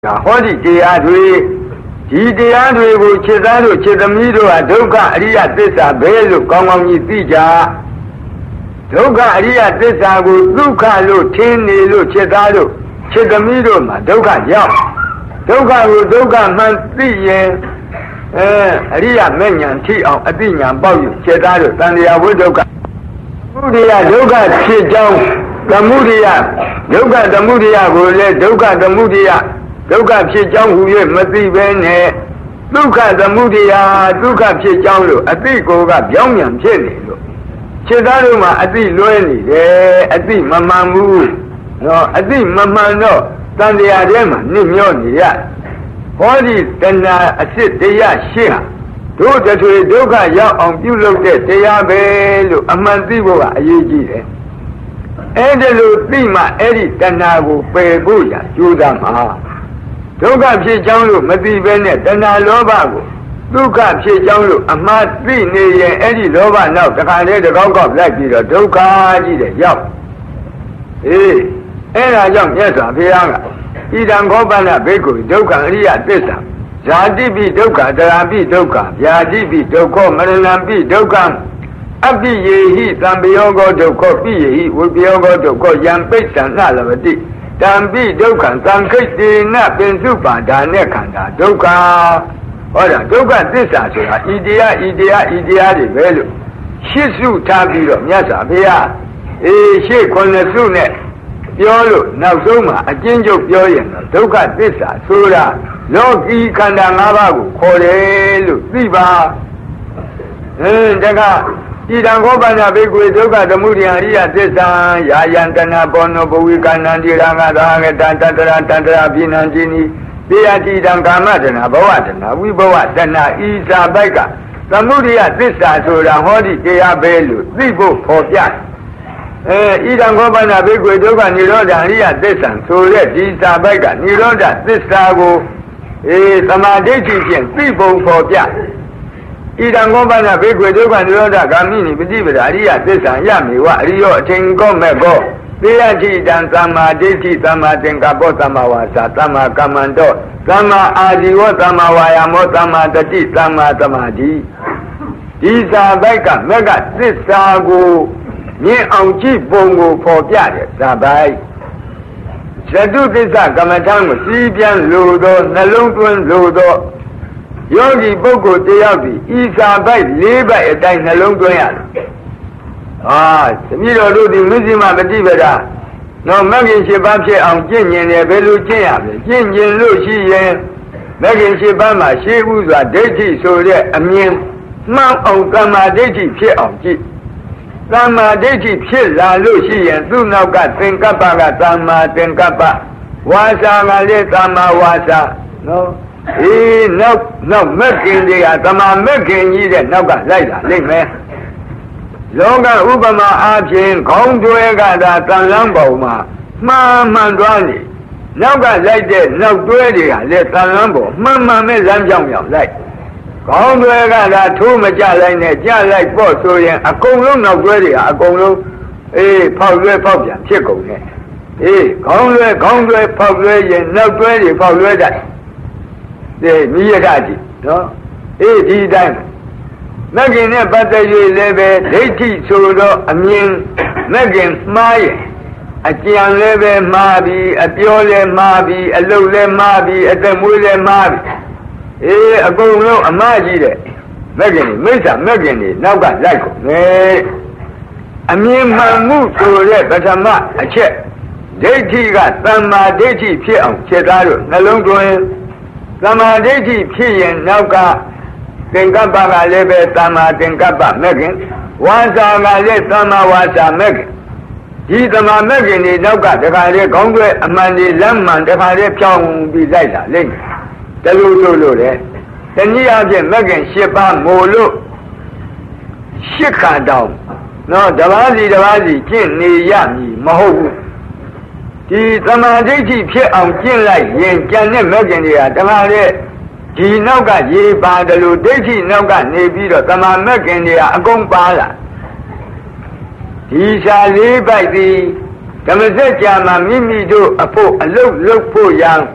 ဟောဒီတရားတွေဒီတရားတွေကိုခြေသားတို့ခြေသမီးတို့ဟာဒုက္ခအရိယသစ္စာပဲလို့ကောင်းကောင်းကြီးသိကြဒုက္ခအရိယသစ္စာကိုဒုက္ခလို့ထင်နေလို့ခြေသားတို့ခြေသမီးတို့မှာဒုက္ခရောက်ဒုက္ခကိုဒုက္ခမှန်သိရင်အရိယမဲ့ညာထိအောင်အသိဉာဏ်ပေါက်ယူခြေသားတို့တန်တရားဝိဒုက္ခမှုရိယဒုက္ခဖြစ်ကြောင်းသမုဒိယဒုက္ခသမုဒိယကိုလည်းဒုက္ခသမုဒိယဒုက္ခဖြစ်ကြောင်းဟူ၍မသိဘဲနဲ့ဒုက္ခသမုဒိယဒုက္ခဖြစ်ကြောင်းလို့အသိကိုကပြောင်းပြန်ဖြစ်နေလို့ခြေသားတို့မှာအသိလွဲနေတယ်အသိမမှန်ဘူးနော်အသိမမှန်တော့တန်တရားထဲမှာနစ်မျောနေရဟောဒီတဏှာအစစ်တရားရှိဟာတို့တထွေဒုက္ခရောက်အောင်ပြုလုပ်တဲ့တရားပဲလို့အမှန်သိဖို့ကအရေးကြီးတယ်အဲ့ဒါလို့သိမှအဲ့ဒီတဏှာကိုပယ်ဖို့ရကြိုးစားမှာဒုက္ခဖြစ်ကြောင်းလို့မသိဘဲနဲ့တဏှာလောဘကိုဒုက္ခဖြစ်ကြောင်းလို့အမှားသိနေရင်အဲ့ဒီလောဘနောက်တစ်ခါတည်းတစ်ကောက်ကောက်လိုက်ပြီးတော့ဒုက္ခကြီးတဲ့ရောက်အဲ့ဒါကြောင့်မြတ်စွာဘုရားကဣဒံခောပနဘိက္ခုဒုက္ခအရိယသစ္စာဇာတိပိဒုက္ခတရာပိဒုက္ခဗျာတိပိဒုက္ခမရဏံပိဒုက္ခအပိယေဟိသံပယောဂောဒုက္ခပိယေဟိဝိပယောဂောဒုက္ခယံပိဋ္ဌာနလဝတိတံပိဒုက္ခသံခိတ္တေနပင်စုပါဒာနဲ့ခန္ဓာဒုက္ခဟောတာဒုက္ခသစ္စာဆိုတာဤတရားတွေပဲလို့ရှစ်စုထားပြီးတော့မြတ်စွာဘုရားရှစ်ခုနှစ်စုနဲ့ပြောလို့နောက်ဆုံးမှာအကျဉ်းချုပ်ပြောရင်တော့ဒုက္ခသစ္စာဆိုတာလောကီခန္ဓာ၅ပါးကိုခေါ်တယ်လို့သိပါတကဣဒံခောပနဘိက္ခုဒုက္ခသမုဒယအရိယသစ္စာယာယံတဏဘောနောဘဝိကဏံတိရငါသာဂတတတရတတရပိနံတိနိတေယတိတံကာမတဏဘဝတဏဝိဘဝတဏဤစာပိုက်ကသမုဒယသစ္စာဆိုတာဟောဒီတရားပဲလို့သိဖို့ဖော်ပြဣဒံခောပနဘိက္ခုဒုက္ခនិရောဓအရိယသစ္စာဆိုတဲ့ဒီစာပိုက်ကនិရောဓသစ္စာကိုသမာဓိဖြင့်သိပုံဖော်ပြဣဒံခောပနဘိက္ခုဒုက္ခនិရောဓဂာမိနိပฏิပဒါအရိယသစ္စာယမေဝအရိယောအထင်ကောမဲ့ကောသေယတိတံသမ္မာဒိဋ္ဌိသမ္မာသင်္ကပ္ပသမ္မာဝါစာသမ္မာကမ္မန္တောသမ္မာအာဇီဝသမ္မာဝါယာမောသမ္မာတတိသမ္မာသမာဓိဒီစာပိုက်ကမက်ကသစ္စာကိုမြင်အောင်ကြည့်ပုံကိုဖော်ပြတဲ့စာပိုက်ဇတုသစ္စာကမ္မထံကိုစီးပြန်လို့သောနှလုံးသွင်းလို့သောယောဂီပုဂ္ဂိုလ်တယောက်ဒီဤစာပိုက်၄ပိုက်အတိုင်းနှလုံးသွင်းရတယ်သမီးတော်တို့ဒီမဇ္ဈိမပฏิပဒါနော်မဂ္ဂင်၈ပါးဖြစ်အောင်ကျင့်ဉင်တယ်ဘယ်လိုကျင့်ရမလဲကျင့်ဉင်လို့ရှိရင်မဂ္ဂင်၈ပါးမှာရှေးဥစွာဒိဋ္ဌိဆိုတဲ့အမြင်မှန်အောင်သမ္မာဒိဋ္ဌိဖြစ်အောင်ကြည့်သမ္မာဒိဋ္ဌိဖြစ်လာလို့ရှိရင်သူ့နောက်ကသင်္ကပ္ပကသမ္မာသင်္ကပ္ပဝါစာကလည်းသမ္မာဝါစာနော်နောက်မက္ခင်တွေကသမ္မာမက္ခင်ကြီးတဲ့နောက်ကလိုက်တာလိမ့်မယ်လောကဥပမာအားဖြင့်ခေါင်းတွဲကသာတန်လန်းပုံမှာမှန်သွားနေနောက်ကလိုက်တဲ့နောက်တွဲတွေကလည်းတန်လန်းပုံမှန်မဲ့လမ်းကြောင်းရောက်လိုက်ခေါင်းတွဲကသာထိုးမကြလိုက်နဲ့ကြလိုက်ပေါ့ဆိုရင်အကုန်လုံးနောက်တွဲတွေဟာအကုန်လုံးဖောက်ပြန်ဖြစ်ကုန်တယ်ခေါင်းတွဲဖောက်လွဲရင်နောက်တွဲတွေဖောက်လွဲတတ်မိရတာကြည့်နော်ဒီတိုင်းမဂ္ဂင်နဲ့ပတ်သက်၍လည်းပဲဒိဋ္ဌိဆိုတော့အမြင်မဂ္ဂင်မှားရဲ့အကြံလည်းပဲမှားပြီအပြောလည်းမှားပြီအလုပ်လည်းမှားပြီအသက်မွေးလည်းမှားပြီအကုန်လုံးအမှားကြီးတဲ့မဂ္ဂင်တွေမိစ္ဆာမဂ္ဂင်တွေနောက်ကလိုက်ကုန်တယ်အမြင်မှန်မှုဆိုတဲ့ပထမအချက်ဒိဋ္ဌိကသမ္မာဒိဋ္ဌိဖြစ်အောင်ခြေသားတို့နှလုံးသွင်းသမ္မာဒိဋ္ဌိဖြစ်ရင်နောက်ကသင်္ကပ္ပကလည်းပဲသမ္မာသင်္ကပ္ပမဂ္ဂင်ဝါစာကလည်းသမ္မာဝါစာမဂ္ဂင်ဒီသမ္မာမဂ္ဂင်တွေနောက်ကတခါလေခေါင်းတွဲအမှန်ဒီလမ်းမှန်တခါလေဖြောင်းပြီးလိုက်တာလိမ့်မယ်တလူဆိုလို့လေတနည်းအားဖြင့်မဂ္ဂင်၈ပါးမို့လို့၈ခါတောင်နော်တပါးစီကျင့်နေရမည်မဟုတ်ဘူးဒီသမ္မာဒိဋ္ဌိဖြစ်အောင်ကျင့်လိုက်ရင်ကျန်တဲ့မဂ္ဂင်တွေကတခါလေဒီနောက်ကရေပါတယ်လို့ဒိဋ္ဌိနောက်ကနေပြီးတော့သမ္မာမဂ္ဂင်တွေကအကုန်ပါလာဒီစာ၄ပိုက်သည်ဓမ္မစကြာမှာမိမိတို့အဖို့အလုတ်လုပ်ဖို့ရန်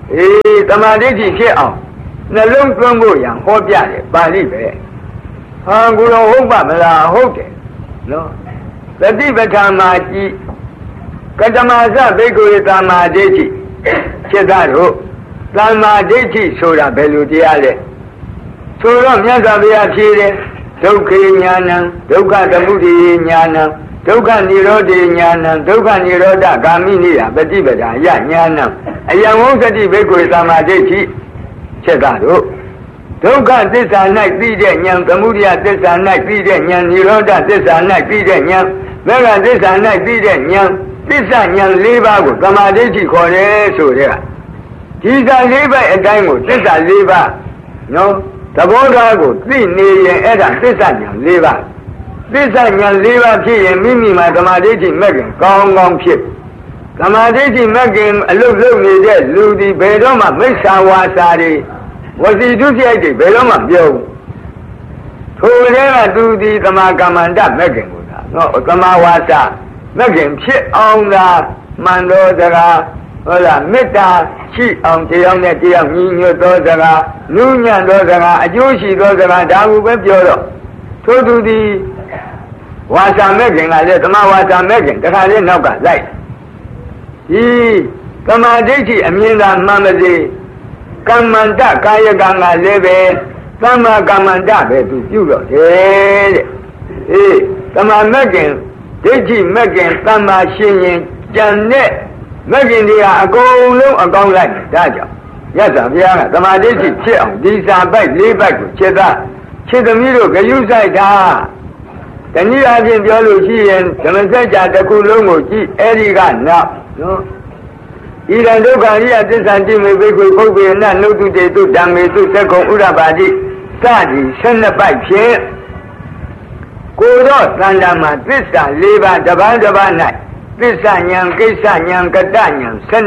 သမာဓိဖြစ်အောင်နှလုံးသွင်းဖို့ရန်ဟောပြတယ်ပါဠိပဲဟာကိုယ်တော်ဟုတ်ပါမလားဟုတ်တယ်နော်သတိပဋ္ဌာန်မှာကြည်ကတမသဘိက္ခုသမာဓိဖြစ်တာတို့သမာဓိဆိုတာဘယ်လိုတရားလဲဆိုတော့မြတ်စွာဘုရားဖြေတယ်ဒုက္ခဉာဏံဒုက္ခသမုဒယဉာဏံဒုက္ခនិရောဓဉာဏံဒုက္ခនិရောဓဂာမိနိယပฏิပဒါယဉာဏံအယံဝုသတိဘိက္ခုသမာဓိချက်တာတို့ဒုက္ခသစ္စာ၌သိတဲ့ဉာဏ်သမုဒယသစ္စာ၌သိတဲ့ဉာဏ်និရောဓသစ္စာ၌သိတဲ့ဉာဏ်မေဃသစ္စာ၌သိတဲ့ဉာဏ်သစ္စာဉာဏ်၄ပါးကိုသမာဓိခေါ်တယ်ဆိုတဲ့ဒီစာ၄ပါးအတိုင်းကိုသစ္စာ၄ပါးနော်သဘောထားကိုသိနေရင်အဲ့ဒါသစ္စာဉာဏ်၄ပါးသစ္စာဉာဏ်၄ပါးဖြစ်ရင်မိမိမှာသမာဓိမဲ့ခင်ကောင်းကောင်းဖြစ်သမာဓိမဲ့ခင်အလုတ်လုတ်နေတဲ့လူဒီဘယ်တော့မှမိစ္ဆာဝါစာတွေဝစီဒုစရိုက်တွေဘယ်တော့မှပြောဘူးထိုတဲ့ကသူဒီသမာကမ္မန္တမဲ့ခင်ကိုသာနော်သမာဝါစာမဲ့ခင်ဖြစ်အောင်သာမှန်တော်စကားဟုတ်လားမေတ္တာရှိအောင်တရားနဲ့တရားညီညွတ်သောစကားနုညံ့သောစကားအကျိုးရှိသောစကားဒါကိုပဲပြောတော့ထို့သူဒီဝါစာမဲ့ခင်ကလည်းသမာဝါစာမဲ့ခင်တခါလေးနောက်ကလိုက်ဒီသမာဓိအမြင်သာမှန်ပါစေကမ္မန္တကာယကံကလည်းပဲသမ္မာကမ္မန္တပဲသူပြုတော့တယ်တဲ့သမာမဲ့ခင်ဒိဋ္ဌိမဲ့ခင်သမ္မာရှင်ရင်ကြံတဲ့မဲ့ခင်တွေကအကုန်လုံးအကောင်းလိုက်ဒါကြောင့်ရသော်ဘုရားကသမာဓိဖြစ်အောင်ဒီစာပိုက်၄ပိုက်ကိုခြေသားခြေသမီးတို့ဂယုစိုက်တာတနည်းအားဖြင့်ပြောလို့ရှိရင်ဓမ္မစကြာတစ်ခုလုံးကိုကြည့်အဲ့ဒီကနောက်နော်ဣဒံဒုက္ခရိယသစ္စာတိမေဘိက္ခုပုပ္ပေနနုတုတေတုဓမ္မေတုသက္ကုံဥရပါတိစသည်12ပိုက်ဖြင့်ကိုယ်တော်သန္တာမှာသစ္စာ၄ပါးတစ်ပါးတစ်ပါး၌သစ္စာဉာဏ်ကိစ္စဉာဏ်ကတ္တဉာဏ်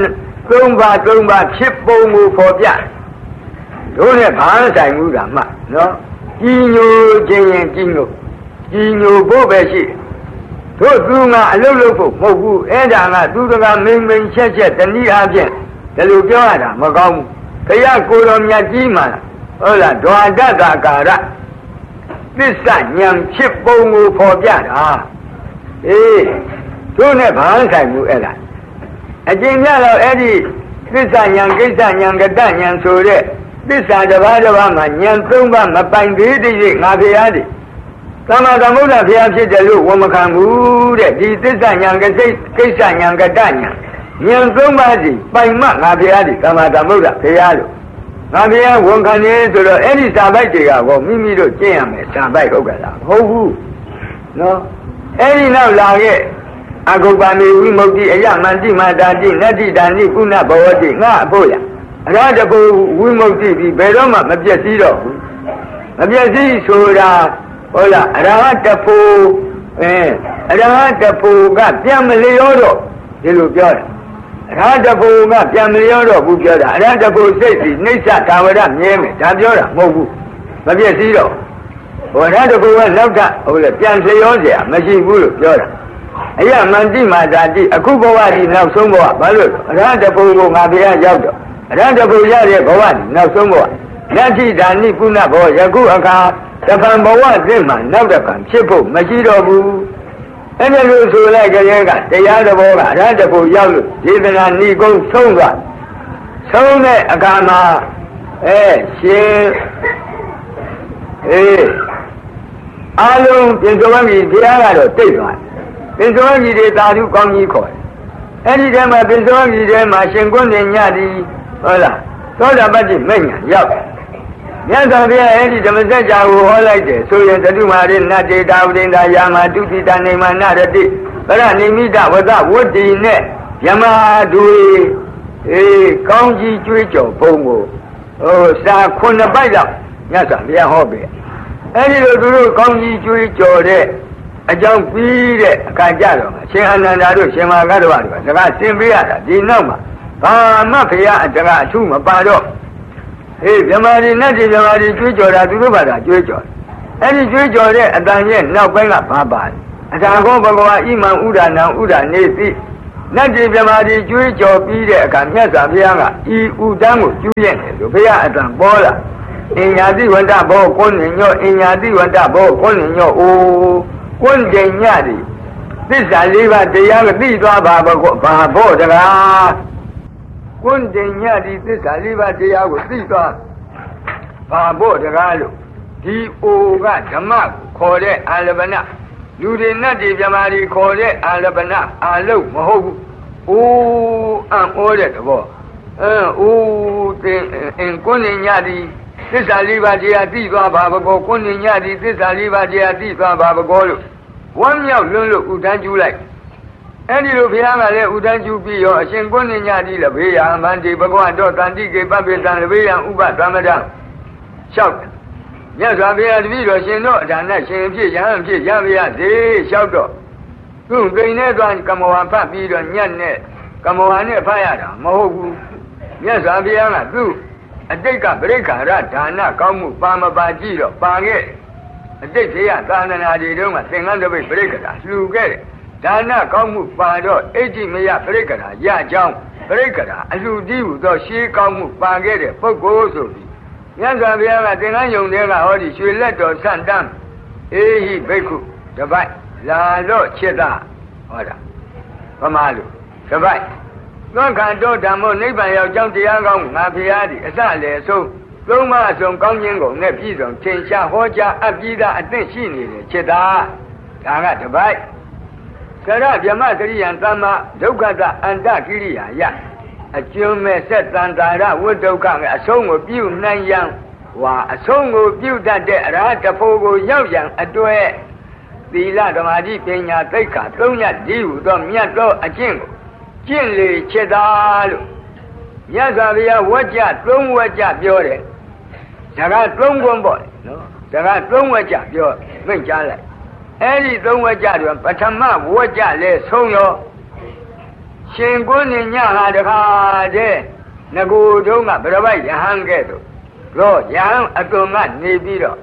3ပါးဖြစ်ပုံကိုဖော်ပြတို့နဲ့ဘာဆိုင်မှုတာမှနော်ကြီးညိုခြင်းရင်ကြီးညိုဖို့ပဲရှိတို့သူကအလုပ်လုပ်ဖို့မဟုတ်ဘူးအဲ့ဒါကသူတကမိန်ချက်တနည်းအားဖြင့်ဒီလိုပြောရတာမကောင်းဘူးခရကိုယ်တော်မြတ်ကြီးမှာဟုတ်လားဒွါဒတကာရသစ္စာဉာဏ်ဖြစ်ပုံကိုဖော်ပြတာတို့နဲ့ဘာဆိုင်မှုအဲ့ဒါအကျဉ်းများတော့အဲ့ဒီသစ္စာဉာဏ်ကိစ္စဉာဏ်ကတ္တဉာဏ်ဆိုတဲ့သစ္စာတစ်ပါးမှာဉာဏ်3ပါးမပိုင်သေးတဲ့ငါဖျားတယ်သမ္မာသမုဒ္ဒဖျားဖြစ်တယ်လို့ဝန်မခံဘူးတဲ့ဒီသစ္စာဉာဏ်ကိစ္စဉာဏ်ကတ္တဉာဏ်3ပါးစီပိုင်မှငါဖျားတယ်သမ္မာသမုဒ္ဒဖျားလို့ငါဖျားဝန်ခံနေဆိုတော့အဲ့ဒီစာပိုက်တွေကဟောမိမိတို့ကျင့်ရမယ်စာပိုက်ဟုတ်ကဲ့လားမဟုတ်ဘူးနော်အဲ့ဒီနောက်လာခဲ့အဂုပ္ပမေဝိမု ക്തി အယမန္တိမာတာတိနတ္တိတာနိကုဏဘဝတိငါအဖို့ရအရဟတပုဝိမု ക്തി ဒီဘယ်တော့မှမပြည့်စည်တော့ဘူးမပြည့်စည်ဆိုတာဟုတ်လားအရဟတပုအရဟတပုကပြန်မလျောတော့ဒီလိုပြောတာအရဟတပုကပြန်မလျောတော့ဘူးပြောတာအရဟတပုစိတ်စီနှိစ္စသာဝရမြဲမယ်ဒါပြောတာမဟုတ်ဘူးမပြည့်စည်တော့ဟောအရဟတပုကနောက်ထပ်ဟုတ်လားပြန်လျောเสียမရှိဘူးလို့ပြောတာအယမန္တိမာတာတိအခုဘဝဒီနောက်ဆုံးဘဝဘာလို့အရဟတပုကိုငါဘုရားရောက်တော့အရဟတပုရတဲ့ဘဝဒီနောက်ဆုံးဘဝနတ္ထိဒါနိကုဏဘဝယခုအခါတပံဘဝသစ်မှာနောက်တစ်ခါဖြစ်ဖို့မရှိတော့ဘူးအဲ့ဒါလို့ဆိုလိုက်ကြရဲ့ကတရားတော်ကအရဟတပုရောက်လို့ဒေသနာဏီကုန်းဆုံးသွားဆုံးတဲ့အခါမှာရှင်အားလုံးပြင်စုံကြီးဘုရားကတော့တိတ်သွားပင်စောကြီးတွေသာဓုကောင်းကြီးခေါ်တယ်အဲ့ဒီထဲမှာပင်စောကြီးထဲမှာရှင်ကွန်းနေညသည်ဟုတ်လားသောတာပတ္တိမဲ့ညာရောက်မြတ်စွာဘုရားအဲ့ဒီဓမ္မစကြာကိုဟောလိုက်တယ်ဆိုရင်တတုမာရိနတ္တေတာဝိန္ဒာယာမတုတိတနေမနရတိပရဏိမိတဝဒဝတ္တိနဲ့ယမတွေကောင်းကြီးကျွေးကြော်ဘုံကိုစာ9ပိုက်လောက်မြတ်စွာဘုရားဟောပြီအဲ့ဒီလိုသူတို့ကောင်းကြီးကျွေးကြော်တဲ့အကြောင်းပြီးတဲ့အခါကြတော့ရှင်အနန္ဒာတို့ရှင်မာဂတ္တဝါတို့ကစကားဆင်ပေးရတာဒီနောက်မှာဘာမှဖရာအတကအထုမပါတော့ဗြဟ္မာရီနတ်ဒီဗြဟ္မာရီကျွေးကြော်တာသူတို့ဘာသာကျွေးကြော်အဲ့ဒီကျွေးကြော်တဲ့အတန်ရဲ့နောက်ပိုင်းကဘာပါလဲအထာခောဘဂဝါဣမံဥဒနာဥဒနေတိနတ်ပြည်မြမာဒီကျွေးကြော်ပြီးတဲ့အခါမြတ်စွာဘုရားကဤဥတန်းကိုကျူးရဲ့တယ်လို့ဘုရားအတန်ပေါ်လာအင်ညာတိဝန္တဘောကိုနေညောအင်ညာတိဝန္တဘောကိုနေညောအိုးကိုယ်တင်ညသည်သစ္စာလေးပါးတရားကသိသွားပါဘာဘောတကားကိုယ်တင်ညသည်သစ္စာလေးပါးတရားကိုသိသွားဘာဘောတကားလို့ဒီအိုကဓမ္မခေါ်တဲ့အာလပနလူတွေနတ်တွေမြမာတွေခေါ်တဲ့အာလပနအာလုတ်မဟုတ်ဘူးအိုးအံ့ဩတဲ့သဘောအိုးတင်ကိုယ်တင်ညသည်သစ္စာလေးပါးတရားသိသွားပါဘကောကိုယ်ညသည်သစ္စာလေးပါးတရားသိသွားပါဘကောလို့ဝမ်းမြောက်လွန်းလို့ဥဒန်းကျူးလိုက်အဲ့ဒီလိုဘုရားကလည်းဥဒန်းကျူးပြီးရောအရှင်ကိုယ်ညသည်လည်းဘေးရအမန္တိဘဂဝါတော့တန်တိကေပပိတံဘေးရဥပသမဒံလျှောက်မြတ်စွာဘုရားတပည့်တော်ရှင်တို့အဒါနဲ့ရှင်ဖြစ်ရဟန်းဖြစ်ရပါရစေလျှောက်တော့သူ့ပိန်နဲ့သွားကမောဟဖတ်ပြီးတော့ညက်နဲ့ကမောဟနဲ့ဖတ်ရတာမဟုတ်ဘူးမြတ်စွာဘုရားကသူ့အတိတ်ကပရိက္ခာရဒါနကောင်းမှုပါမပါကြည့်တော့ပါခဲ့အတိတ်ဖေရသာသနာတွေတုန်းကသင်္ကန်းတပိတ်ပရိက္ခာလှူခဲ့တယ်ဒါနကောင်းမှုပါတော့အဋ္ဌိမယပရိက္ခာရကြောင်းပရိက္ခာအလှူတည်းဟူသောရှေးကောင်းမှုပါခဲ့တဲ့ပုဂ္ဂိုလ်ဆိုပြီးမြတ်စွာဘုရားကသင်္ကန်းယုံတွေကဟောဒီရွှေလက်တော်ဆန့်တမ်းအေဟိဘိက္ခုတပိုက်လာတော့ချစ်တာဟောတာဗမာလူတပိုက်သောခန္တောဓမ္မောနိဗ္ဗာန်ရောက်ကြောင်းတရားကောင်းငါဖျားသည်အစလည်းဆုံးသုံးမအစုံကောင်းခြင်းကုန်နဲ့ပြည်စုံထင်ရှားဟောကြားအပ်ပြီးသားအသင့်ရှိနေတယ်ချစ်တာဒါကတပိုက်ကရဗြဟ္မစရိယံသမ္မာဒုက္ခတအန္တကိရိယာယအကျွမ်းမဲ့ဆက်တန်တာရဝိဒုက္ခနဲ့အဆုံးကိုပြုနိုင်ရန်ဝါအဆုံးကိုပြုတတ်တဲ့အရဟတဖို့ကိုရောက်ရန်အတွက်သီလဓမ္မတိပညာသိက္ခာသုံးညဒီဟုသောမြတ်သောအကျင့်ကိုကျင့်လေချစ်တာလို့မြတ်စွာဘုရားဝကြသုံးဝကြပြောတယ်ဇာကသုံးခွန်းပေါ့နော်ဇာကသုံးဝကြပြောမိန့်ကြားလိုက်အဲ့ဒီသုံးဝကြတွေပထမဝကြလဲဆုံးရောရှင်ကိုနေညဟာတခါတည်းငကိုတုံးကဗရပိုက်ယဟန်ကဲ့သို့တော့ယဟန်အသွင်ကနေပြီးတော့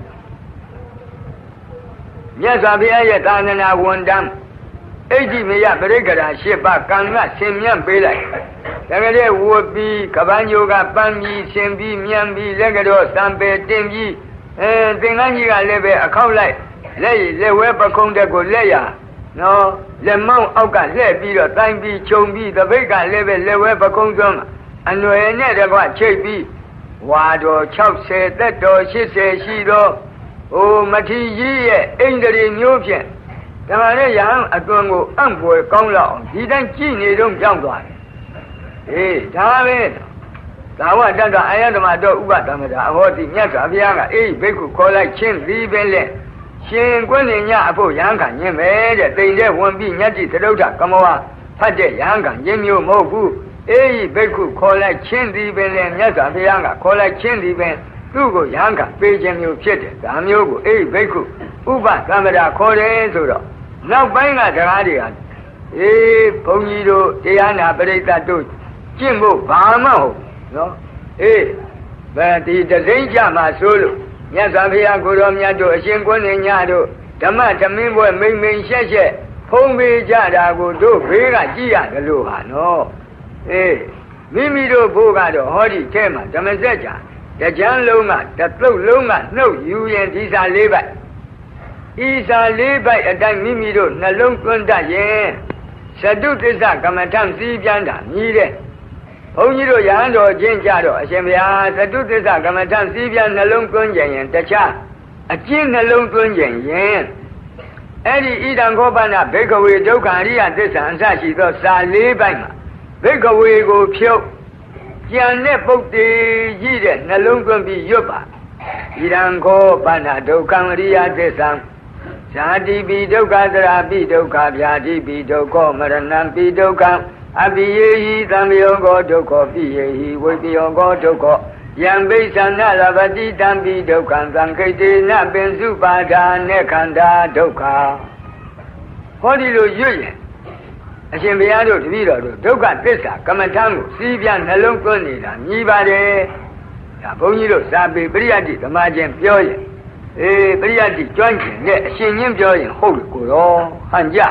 မြတ်စွာဘုရားရဲ့သာသနာဝန်တန်းအဋ္ဌိမယပရိက္ခရာ၈ပါးကံကဆင်မြတ်ပေးလိုက်တကယ်ဝတ်ပြီးကပန်းညိုကပန်းပြီးဆင်ပြီးမြန်ပြီးလက်ကတော့စံပယ်တင်ပြီးသင်္ကန်းကြီးကလည်းပဲအခောက်လိုက်လက်ဝဲပခုံးတက်ကိုလက်ရနော်လက်မောင်းအောက်ကလှည့်ပြီးတော့တိုင်းပြီးခြုံပြီးတပိတ်ကလည်းပဲလက်ဝဲပခုံးစွန်းအနွယ်နဲ့တကွချိတ်ပြီးဝါတော်60သက်တော်80ရှိတော့မထီကြီးရဲ့အိန္ဒြေမျိုးဖြင့်ဓမ္မနဲ့ယဟန်အသွင်ကိုအံ့ဖွယ်ကောင်းလောက်အောင်ဒီတိုင်းကြည့်နေတော့ကြောက်သွားတယ်ဒါပဲသာဝတ္တအာယတမတော်ဥပသမတာအဟောတိမြတ်စွာဘုရားကဘိက္ခုခေါ်လိုက်ချင်းသည်ပဲလေရှင်ကွန်းနေညအဖို့ရဟန်းခံခြင်းပဲတဲ့တိမ်တဲ့ဝင်ပြီးညတ်တိသရုဒ္ဓကမောဟဖတ်တဲ့ရဟန်းခံခြင်းမျိုးမဟုတ်ဘူးဘိက္ခုခေါ်လိုက်ချင်းသည်ပဲလေမြတ်စွာဘုရားကခေါ်လိုက်ချင်းသည်ပဲသူ့ကိုရဟန်းခံပေးခြင်းမျိုးဖြစ်တယ်ဒါမျိုးကိုဘိက္ခုဥပသမတာခေါ်တယ်ဆိုတော့နောက်ပိုင်းကတရားတွေဟာဘုန်းကြီးတို့တရားနာပရိသတ်တို့ကျင့်ဖို့ဘာမှမဟုတ်နော်ဒီတသိန်းကြမှာဆိုလို့မြတ်စွာဘုရားကိုတော်မြတ်တို့အရှင်ကိုနေညတို့ဓမ္မသမင်းပွဲမိန်မိန်ရှက်ရှက်ဖုံးပေးကြတာကိုတို့ဘေးကကြည့်ရတယ်လို့ဟာနော်မိမိတို့ဘိုးကတော့ဟောဒီထဲမှာဓမ္မစက်ကြာတကြမ်းလုံးကတသုတ်လုံးကနှုတ်ယူရင်ဒီစာ၄ပိုက်ဤစာ၄ပိုက်အတိုင်းမိမိတို့နှလုံးသွင်းတတ်ရင်သတုသစ္စာကမ္မထံစည်းပြန်တာမြည်တဲ့ဘုန်းကြီးတို့ရဟန်းတော်ချင်းကြတော့အရှင်ဘုရားသတုသစ္စာကမ္မထံစည်းပြန်နှလုံးသွင်းကြရင်တခြားအကျင့်နှလုံးသွင်းကြရင်အဲ့ဒီဣဒံခောပနဘိက္ခဝေဒုက္ခအရိယသစ္စာအစရှိသောစာ၄ပိုက်မှာဘိက္ခဝေကိုဖြုတ်ကြံတဲ့ပုတ်တေကြီးတဲ့နှလုံးသွင်းပြီးရွတ်ပါဣဒံခောပနဒုက္ခအရိယသစ္စာဇာတိပိဒုက္ခသရာပိဒုက္ခဗျာတိပိဒုက္ခမရဏံပိဒုက္ခအပိယေဟိသံယောဂောဒုက္ခပိယေဟိဝိပယောဂောဒုက္ခယံဘိသနာရပတိတံပိဒုက္ခံသံခိတေနပင်စုပါဒာနေခန္ဓာဒုက္ခဟောဒီလိုရွတ်ရင်အရှင်ဘုရားတို့တပည့်တော်တို့ဒုက္ခသစ္စာကမ္မထံကိုစီးပြနှလုံးသွင်းနေတာမြည်ပါတယ်ဒါဘုန်းကြီးတို့စာပေပရိယတ္တိဓမ္မချင်းပြောရင်ပရိယတ္တိကျွမ်းကျင်နဲ့အရှင်ချင်းပြောရင်ဟုတ်ကိုတော့ဟန်ကြ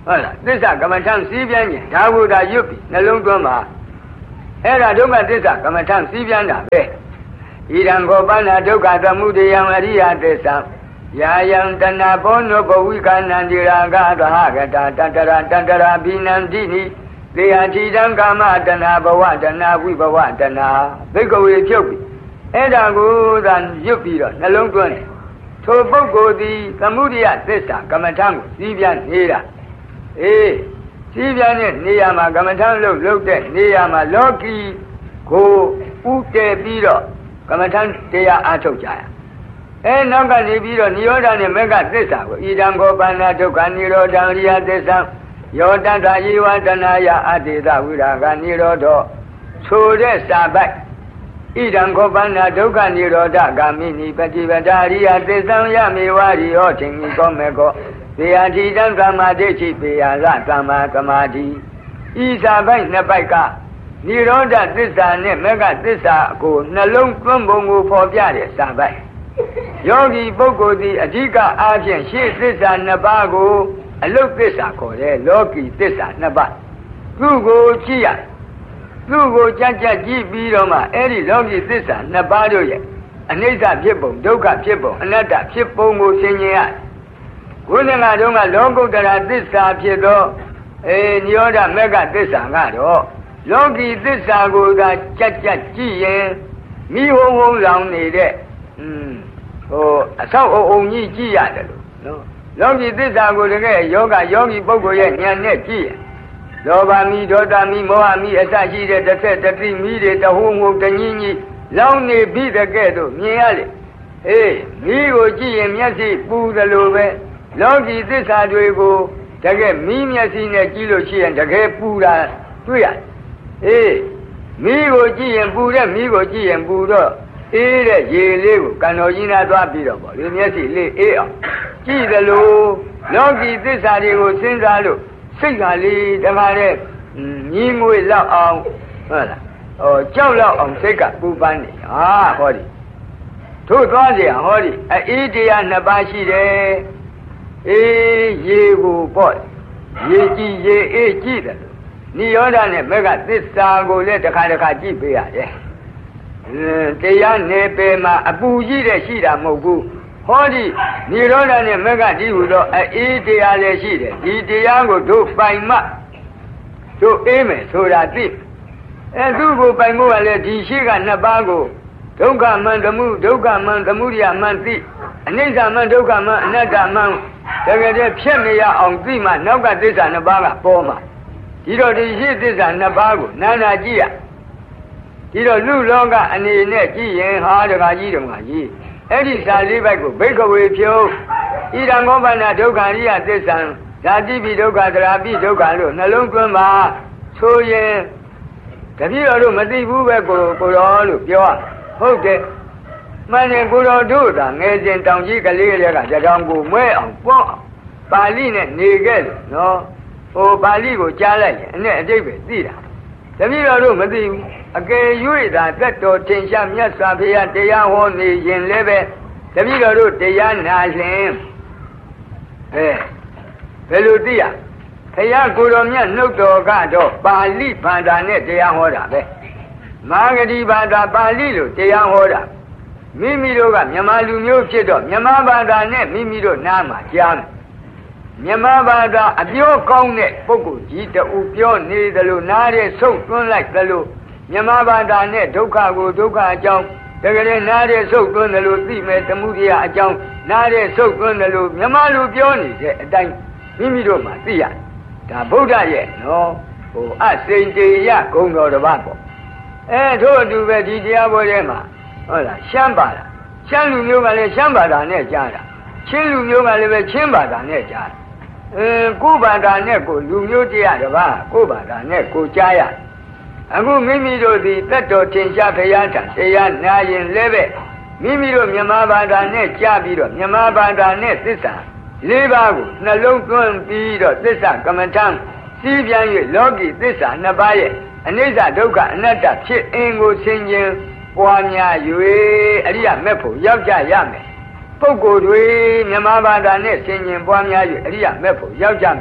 ဟုတ်လားသစ္စာကမ္မထံစီးပြန်ရင်ဒါကိုဒါရွတ်ပြီးနှလုံးသွင်းပါအဲ့ဒါဒုက္ခသစ္စာကမ္မထံစီးပြန်တာပဲဣဒံကောပန္နဒုက္ခသမုဒယံအရိယသစ္စာယာယံတဏဘောနုဘဝိကနန္တိရာဂသဟဂတာတတရာတတရာဘိနန္တိနိသေယတိတံကာမတဏဘဝတဏဝိဘဝတဏဘိက္ခဝေဖြုတ်ပြီးအဲ့ဒါကိုသာရွတ်ပြီးတော့နှလုံးသွင်းတယ်ထိုပုဂ္ဂိုလ်သည်သမုဒယသစ္စာကမ္မထံကိုစီးပြန်နေတာစီးပြန်တဲ့နေရာမှာကမ္မထံလုပ်တဲ့နေရာမှာလောကီကိုဥတည်ပြီးတော့ကမ္မထံတရားအားထုတ်ကြရနောက်ကနေပြီးတော့နိရောဓနဲ့မေဃသစ္စာကိုဣဒံခောပန္နဒုက္ခနိရောဓံအရိယသစ္စာယောတတယေဝတနာယအတေသဝိရာဂနိရောဓဆိုတဲ့စာပိုက်ဣဒံခောပန္နဒုက္ခနိရောဓဂ ामि နိပฏิပဒါရိယသစ္ဆံယမေဝရိယောထင်ကြီးကောမေကောသေယတိတံသမ္မာဒိဋ္ဌိပေယလသမ္မာသမာဓိဤစာပိုက်နှစ်ပိုက်ကနိရောဓသစ္စာနဲ့မေဃသစ္စာကိုနှလုံးသွင်းပုံကိုဖော်ပြတဲ့စာပိုက်ယောဂီပုဂ္ဂိုလ်သည်အဓိကအားဖြင့်ရှေ့သစ္စာနှစ်ပါးကိုအလုတ်သစ္စာခေါ်တယ်လောကီသစ္စာနှစ်ပါးသူ့ကိုကြည့်ရသူ့ကိုကြက်ကြည့်ပြီးတော့မှအဲ့ဒီလောကီသစ္စာနှစ်ပါးတို့ရဲ့အနိစ္စဖြစ်ပုံဒုက္ခဖြစ်ပုံအနတ္တဖြစ်ပုံကိုသင်ញင်ရဘုရားငါတို့ကလောကုတ္တရာသစ္စာဖြစ်သောနိရောဓမေဃသစ္စာကတော့လောကီသစ္စာကိုသာကြက်ကြည့်ရင်မိဟုံဟုံလောင်နေတဲ့အဆောက်အုံကြီးကြည့်ရတယ်လို့နော်လောကီသစ္စာကိုတကယ်ယောဂီပုဂ္ဂိုလ်ရဲ့ဉာဏ်နဲ့ကြည့်ရင်လောဘမီဒေါသမီမောဟမီအစရှိတဲ့တစ်ဆက်တစ်တိမီတွေတဟုံဟုံတညင်းကြီးလောင်နေပြီတကဲ့သို့မြင်ရလေမီးကိုကြည့်ရင်မျက်စိပူသလိုပဲလောကီသစ္စာတွေကိုတကယ်မီးမျက်စိနဲ့ကြည့်လို့ရှိရင်တကယ်ပူတာတွေ့ရတယ်မီးကိုကြည့်ရင်ပူတဲ့မီးကိုကြည့်ရင်ပူတော့တဲ့ရေလေးကိုကံတော်ကြီးနာသွားပြီးတော့ပေါ့လေမျက်စိလေးအောင်ကြည့်သလိုလောကီသစ္စာတွေကိုစဉ်းစားလို့စိတ်ကလေးတခါတည်းမြင်းငွေလောက်အောင်ဟုတ်လားကြောက်လောက်အောင်စိတ်ကပူပန်းနေဟောဒီထို့သွားเสียဟောဒီအေးတရားနှစ်ပါးရှိတယ်ရေကိုပေါ့ရေကြည့်ရေအေးကြည့်တယ်နိရောဓနဲ့မေဃသစ္စာကိုလည်းတစ်ခါကြည့်ပေးရတယ်တရားနေပေမှာအပူကြီးတဲ့ရှိတာမဟုတ်ဘူးဟောဒီနိရောဓနဲ့မေဃတိဟူသောအေးတရားလည်းရှိတယ်ဒီတရားကိုတို့ပိုင်မှတို့အေးမယ်ဆိုတာသိသူ့ကိုပိုင်ဖို့ကလည်းဒီရှိကနှစ်ပါးကိုဒုက္ခမံဒုက္ခမံသမုဒယမံသိအနိစ္စမံဒုက္ခမံအနတ္တမံတကယ်တည်းဖြစ်မရအောင်သိမှနောက်ကသစ္စာနှစ်ပါးကပေါ်မှာဒီတော့ဒီရှိသစ္စာနှစ်ပါးကိုနာနာကြည့်ရဒီတော့လူလောကအနေနဲ့ကြည့်ရင်ဟာတခါကြီးအဲ့ဒီစာလေးပိုက်ကိုဘိက္ခဝေဖြုတ်ဣဒံခောပန္နဒုက္ခအရိယသစ္စာဓာတိပိဒုက္ခသရာပိဒုက္ခလို့နှလုံးသွင်းပါဆိုရင်တပည့်တော်တို့မသိဘူးပဲကိုတော်လို့ပြောဟုတ်တယ်မှန်တယ်ကိုတော်တို့သာငယ်စဉ်တောင်ကြီးကလေးတွေကကြောင်ကိုမွဲအောင်ပွန်းအောင်ပါဠိနဲ့နေခဲ့လို့နော်ပါဠိကိုကြားလိုက်ရင်အတိတ်ပဲသိတာတပည့်တော်တို့မသိဘူးအကယ်၍သာသက်တော်ထင်ရှားမြတ်စွာဘုရားတရားဟောနေရင်လည်းပဲတပည့်တော်တို့တရားနာရင်ဘယ်လိုသိရဘုရားကိုယ်တော်မြတ်နှုတ်တော်ကတော့ပါဠိဘာသာနဲ့တရားဟောတာပဲမာဂတိဘာသာပါဠိလိုတရားဟောတာမိမိတို့ကမြန်မာလူမျိုးဖြစ်တော့မြန်မာဘာသာနဲ့မိမိတို့နားမှာကြားမယ်မြန်မာဘာသာအပြောကောင်းတဲ့ပုဂ္ဂိုလ်ကြီးတူပြောနေသလိုနားရဲဆုပ်သွင်းလိုက်သလိုမြန်မာဘာသာနဲ့ဒုက္ခကိုဒုက္ခအကြောင်းတကယ်နားရဲဆုပ်သွင်းသလိုသိမယ်သမုဒယအကြောင်းနားရဲဆုပ်သွင်းသလိုမြန်မာလူပြောနေတဲ့အတိုင်းမိမိတို့မှသိရတယ်ဒါဗုဒ္ဓရဲ့နော်အစိန်တေယဂုံတော်တစ်ပါးပေါ့ထို့အတူပဲဒီတရားပွဲထဲမှာဟုတ်လားရှမ်းပါလားရှမ်းလူမျိုးကလည်းရှမ်းဘာသာနဲ့ကြားတာချင်းလူမျိုးကလည်းပဲချင်းဘာသာနဲ့ကြားတာကိုယ်ဘာသာနဲ့ကိုလူမျိုးတရားတစ်ပါးကိုယ်ဘာသာနဲ့ကိုကြားရအခုမိမိတို့ဒီသက်တော်ထင်ရှားဘုရားထံတရားနာရင်လည်းပဲမိမိတို့မြန်မာဘာသာနဲ့ကြားပြီးတော့မြန်မာဘာသာနဲ့သစ္စာ၄ပါးကိုနှလုံးသွင်းပြီးတော့သစ္စာကမ္မထံစီးပြန်၍လောကီသစ္စာနှစ်ပါးရဲ့အနိစ္စဒုက္ခအနတ္တဖြစ်အင်းကိုဆင်ခြင်ပွားများ၍အရိယမေဖို့ရောက်ကြရမယ်ပုဂ္ဂိုလ်တွေမြမဘာသာနဲ့ဆင်ခြင်ပွားများ၍အရိယမေဖို့ရောက်ကြမယ်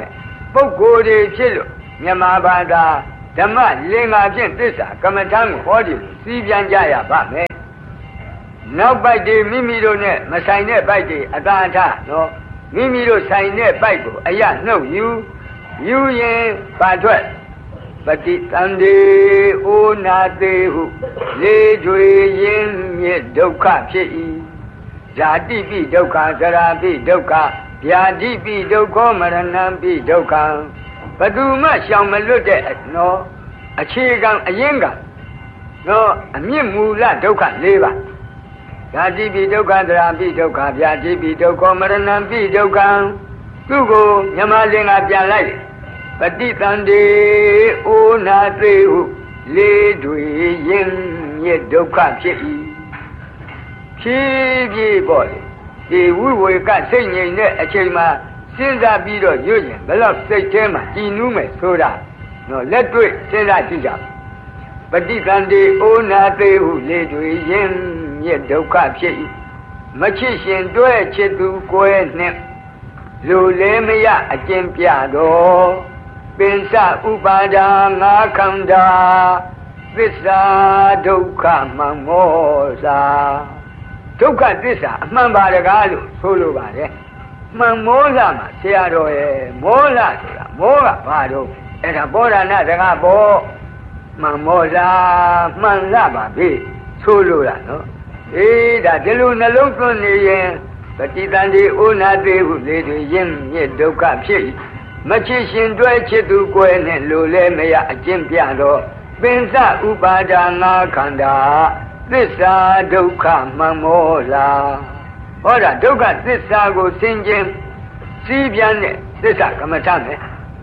ပုဂ္ဂိုလ်တွေဖြစ်လို့မြန်မာဘာသာဓမ္မလင်္ကာဖြင့်သစ္စာကမ္မထံကိုဟောဒီစီးပြန်ကြရပါမယ်နောက်ပိုက်တွေမိမိတို့နဲ့မဆိုင်တဲ့ပိုက်တွေအသာအထနော်မိမိတို့ဆိုင်တဲ့ပိုက်ကိုအရနှုတ်ယူရင်ပါထွက်ပฏิတန္တိဩနာတေဟုလေကျွေရင်းမြစ်ဒုက္ခဖြစ်၏ဇာတိပိဒုက္ခသရာပိဒုက္ခဗျာတိပိဒုက္ခမရဏံပိဒုက္ခဘသူမှရှောင်မလွတ်တဲ့နော်အခြေခံအရင်ကနော်အမြင့်မူလဒုက္ခ၄ပါးဇာတိပိဒုက္ခသရာပိဒုက္ခဗျာတိပိဒုက္ခမရဏံပိဒုက္ခသူ့ကိုမြမလင်ကပြန်လိုက်ပฏิတန္တိဩနာသေဟုလေတွေရင်းမြစ်ဒုက္ခဖြစ်၏ဖြည်းဖြည်းပေါ့လေဒီဝိဝေကစိတ်ငြိမ်တဲ့အချိန်မှာစဉ်းစားပြီးတော့ရွတ်ရင်ဘယ်တော့စိတ်ထဲမှာကြည်နူးမယ်ဆိုတာနော်လက်တွေ့စဉ်းစားကြည့်ကြပฏิတန္တိဩနာသေဟုလေတွေရင်းမြစ်ဒုက္ခဖြစ်၏မချစ်ရှင်တွဲချစ်သူကိုယ်နှင့်လူလည်းမရအကျင့်ပြတော်ပင်စဥပါဒာငါခန္ဓာသစ္စာဒုက္ခမှန်မောစာဒုက္ခသစ္စာအမှန်ပါတကားလို့ဆိုလိုပါတယ်မှန်မောစာမှာဆရာတော်ရဲ့မောလာဆိုတာမောကဘာတော့အဲ့ဒါဘောဓနာတကားပေါ့မှန်မောစာမှန်လာပါပြီဆိုလိုတာနော်အေးဒါဒီလိုနှလုံးသွင်းနေရင်ပฏิတန္တိဩနာသေဟုလေတွေရင်းမြစ်ဒုက္ခဖြစ်၏မချစ်ရှင်တွဲချစ်သူကိုယ်နဲ့လိုလဲမရအကျင့်ပြတော့ပင်စဥပါဒာငါခန္ဓာသစ္စာဒုက္ခမှန်မောလာဟောတာဒုက္ခသစ္စာကိုဆင်ခြင်စီးပြန်တဲ့သစ္စာကမ္မထမယ်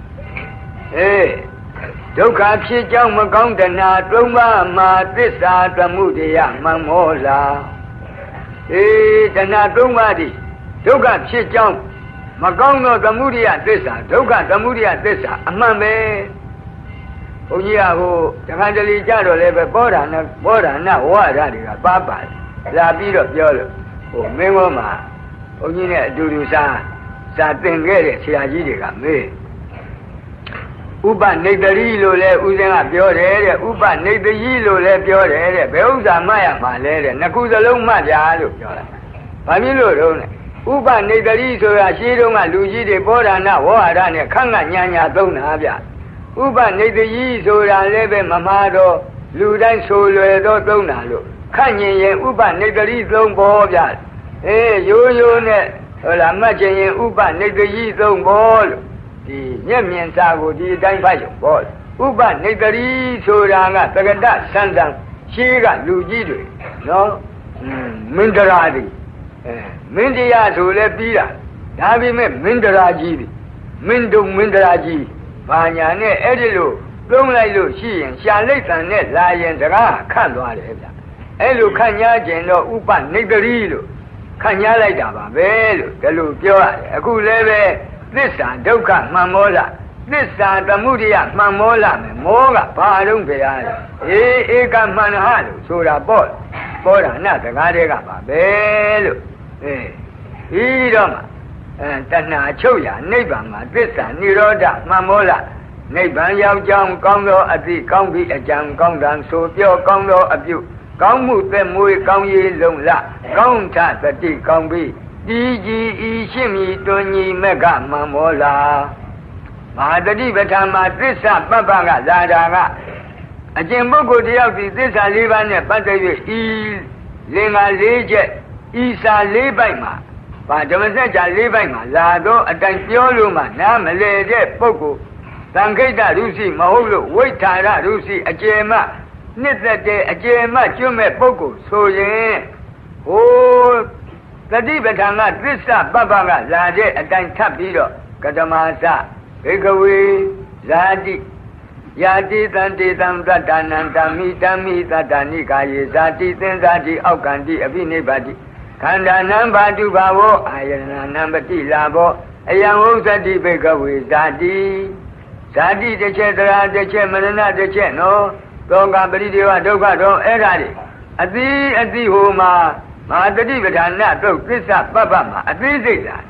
ဒုက္ခဖြစ်ကြောင်းမကောင်းတဏှာ၃ပါးမှာသစ္စာသမှုတရားမှန်မောလာတဏှာ၃ပါးဒီဒုက္ခဖြစ်ကြောင်းမကောင်းသောသမုဒိယသစ္စာဒုက္ခသမုဒိယသစ္စာအမှန်ပဲဘုန်းကြီးကဟိုတခါတလေကြတော့လည်းပဲဘောဓနာဝါဒတွေကပါလာပြီးတော့ပြောလို့ဟိုမင်းဘောမှာဘုန်းကြီးနဲ့အတူတူစာသင်ခဲ့တဲ့ဆရာကြီးတွေကမေးဥပနိတရီလို့လဲဦးဇင်းကပြောတယ်တဲ့ဥပနိတရီလို့လဲပြောတယ်တဲ့ဘယ်ဥစ္စာမှတ်ရမှာလဲတဲ့နှစ်ခုစလုံးမှတ်ကြလို့ပြောတာဘာဖြစ်လို့တော့လဲဥပနိတရီဆိုတာရှင်းတုန်းကလူကြီးတွေဘောဓနာဝါဒနဲ့ခန့်ကညာသုံးတာဗျဥပနိတရီဆိုတာလည်းပဲမမှားတော့လူတိုင်းဆိုလွယ်တော့သုံးတာလို့ခန့်ညင်ရင်ဥပနိတရီသုံးပေါ်ဗျရိုးရိုးနဲ့ဟုတ်လားမှတ်ချင်ရင်ဥပနိတရီသုံးပေါ်လို့ဒီမျက်မြင်စာကိုဒီအတိုင်းဖတ်ရုံပေါ်ဥပနိတရီဆိုတာကသကတဆန်းဆန်းရှင်းကလူကြီးတွေနော်မင်္ဒရာတွေမင်းတရားဆိုလဲပြီးတာဒါပေမဲ့မင်းတရားကြီးတွေမင်းတို့မင်းတရားကြီးဘာညာနဲ့အဲ့ဒီလိုသုံးလိုက်လို့ရှိရင်ရှာလိတ်တန်နဲ့လာရင်တကားခန့်သွားတယ်ဗျအဲ့လိုခန့်ညာကျင်တော့ဥပနိတရီလို့ခန့်ညာလိုက်တာပါပဲလို့ဒါလိုပြောရတယ်အခုလည်းပဲသစ္စာဒုက္ခမှန်မောလာသစ္စာသမုဒိယမှန်မောလာမယ်မောကဘာတော့ဘယ်ဟာလဲဧကမှန်ဟလို့ဆိုတာပေါ့ဘောဓနာတကားတွေကပါပဲလို့ဒီတော့မှတဏှာချုပ်ရနိဗ္ဗာန်မှာသစ္စာនិရောဓမှန်မောလာနိဗ္ဗာန်ရောက်ကြောင်းကောင်းသောအသည့်ကောင်းပြီးအကြံကောင်းတန်ဆိုပြောကောင်းသောအပြုကောင်းမှုသက်မွေးကောင်းရေးလုံးလကောင်းထသတိကောင်းပြီးဒီကြီးဤရှင်းမီတွင်ညီမက်ကမှန်မောလာမဟာတတိပဋ္ဌာန်မှာသစ္စာပပ္ပကလာတာကအကျင့်ပုဂ္ဂိုလ်တယောက်ဒီသစ္စာ၄ပါးနဲ့ပတ်သက်၍ဤလင်္ကာ၄ချက်ဤစာ၄ပိုက်မှာဗာဓမ္မစကြာ၄ပိုက်မှာလာတော့အတိုင်းပြောလို့မှနားမလဲတဲ့ပုဂ္ဂိုလ်သံခိတ္တရုစီမဟုတ်လို့ဝိဋ္ဌာရရုစီအကျေမနှစ်သက်တဲ့အကျေမကျွတ်မဲ့ပုဂ္ဂိုလ်ဆိုရင်ဟိုသတိပဋ္ဌာန်ကသစ္စာပပ္ပကလာတဲ့အတိုင်းထပ်ပြီးတော့ကတမသဘိကဝေဇာတိယာတိတံတေတံတတ္တနံဓမ္မိတတ္တနိကာယေဇာတိသင်္ဇာတိအောက်ကံတိအပိနိဗ္ဗာတိခန္ဓာနံဘာတုဘာဝောအာယတနာနံပတိလာဘောအယံဝုသတိဘိကဝေဇာတိတစ်ချက်တရားတစ်ချက်မရဏတစ်ချက်နော်သောကပရိဒေဝဒုက္ခတော့အဲ့ဒါတွေအတိဟိုမှာမဟာတတိပဋ္ဌာန်တုတ်သစ္စာပပ္ပမှာအသိစိတ်လား